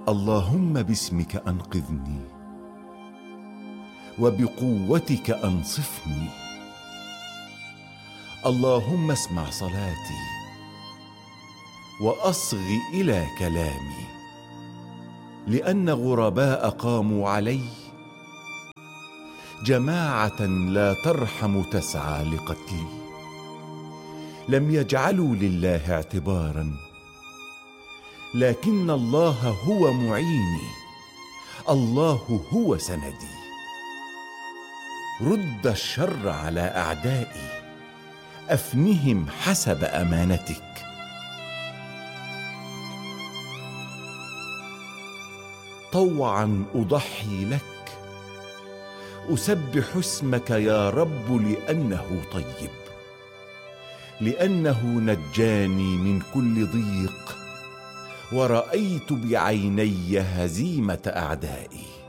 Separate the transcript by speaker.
Speaker 1: اللهم باسمك أنقذني، وبقوتك أنصفني. اللهم اسمع صلاتي، وأصغ إلى كلامي، لأن غرباء قاموا علي، جماعة لا ترحم تسعى لقتلي. لم يجعلوا لله اعتبارا، لكن الله هو معيني، الله هو سندي. رد الشر على أعدائي، أفنهم حسب أمانتك. طوعا أضحي لك، أسبح اسمك يا رب، لأنه طيب، لأنه نجاني من كل ضيق، ورأيت بعيني هزيمة أعدائي.